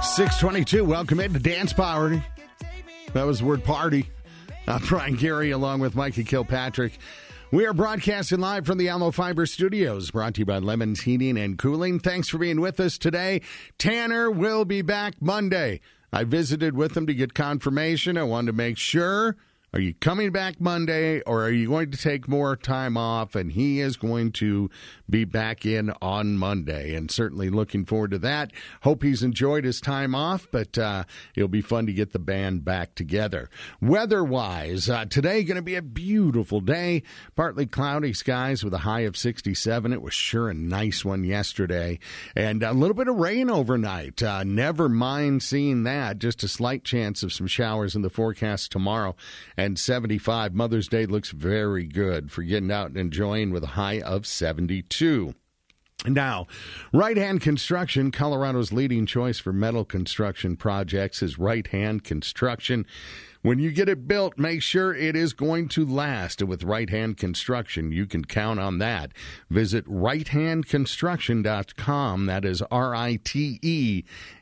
622, welcome into Dance Power. That was the word party. I'm Brian Gary along with Mikey Kilpatrick. We are broadcasting live from the Alamo Fiber Studios, brought to you by Lemons Heating and Cooling. Thanks for being with us today. Tanner will be back Monday. I visited with him to get confirmation. I wanted to make sure. Are you coming back Monday, or are you going to take more time off? And he is going to be back in on Monday, and certainly looking forward to that. Hope he's enjoyed his time off, but it'll be fun to get the band back together. Weather-wise, today going to be a beautiful day. Partly cloudy skies with a high of 67. It was sure a nice one yesterday. And a little bit of rain overnight. Never mind seeing that. Just a slight chance of some showers in the forecast tomorrow. And 75. Mother's Day looks very good for getting out and enjoying with a high of 72. Now, Right Hand Construction, Colorado's leading choice for metal construction projects, is Right Hand Construction. When you get it built, make sure it is going to last. And with Right Hand Construction, you can count on that. Visit righthandconstruction.com. That is RITE,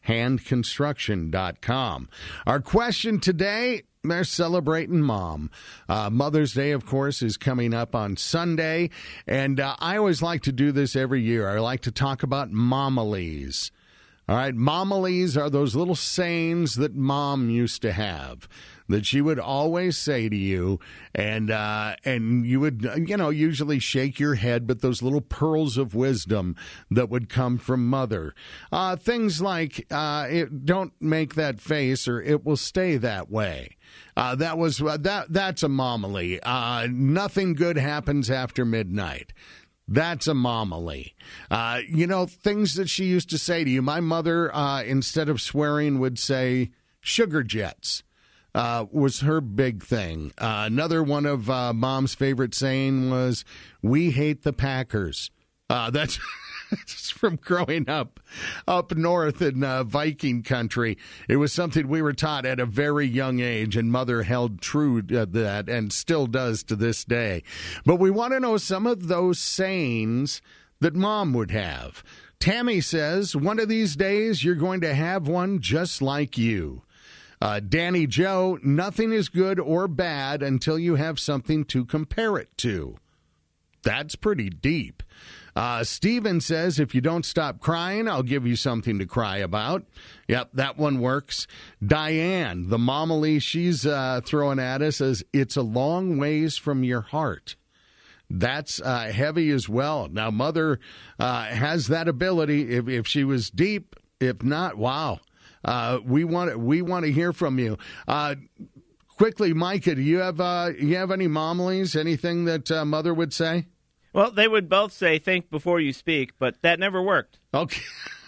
handconstruction.com. Our question today, they're celebrating Mom. Mother's Day, of course, is coming up on Sunday. And I always like to do this every year. I like to talk about momilies. All right, momilies are those little sayings that Mom used to have, that she would always say to you, and you would, usually shake your head, but those little pearls of wisdom that would come from Mother. Things like, don't make that face, or it will stay that way. That's a momily. Nothing good happens after midnight. That's a momily. Things that she used to say to you. My mother, instead of swearing, would say sugar jets. Was her big thing. Another one of Mom's favorite saying was, "We hate the Packers." That's from growing up north in Viking country. It was something we were taught at a very young age, and Mother held true to that and still does to this day. But we want to know some of those sayings that Mom would have. Tammy says, one of these days you're going to have one just like you. Danny Joe, nothing is good or bad until you have something to compare it to. That's pretty deep. Steven says, if you don't stop crying, I'll give you something to cry about. Yep, that one works. Diane, the momily she's throwing at us, says, it's a long ways from your heart. That's heavy as well. Now, Mother has that ability. If she was deep, if not, wow. We want to hear from you. Quickly, Micah, do you have any momilies? Anything that Mother would say? Well, they would both say think before you speak, but that never worked. Okay.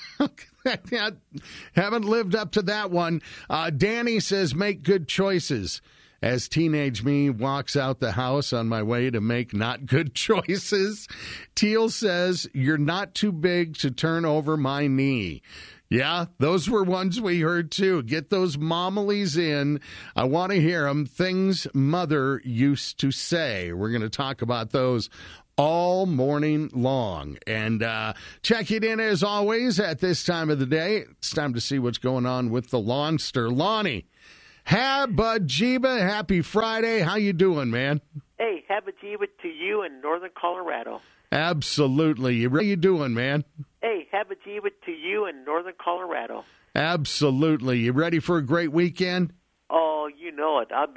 Haven't lived up to that one. Danny says make good choices. As teenage me walks out the house on my way to make not good choices. Teal says you're not too big to turn over my knee. Yeah, those were ones we heard, too. Get those momilies in. I want to hear them. Things Mother used to say. We're going to talk about those all morning long. And check it in, as always, at this time of the day. It's time to see what's going on with the Lawnster. Lonnie, Habajiba, happy Friday. How you doing, man? Hey, Habajiba to you in northern Colorado. Absolutely. How you doing, man? Hey, Habajiba to you in northern Colorado. Absolutely. You ready for a great weekend? Oh, you know it. I'll be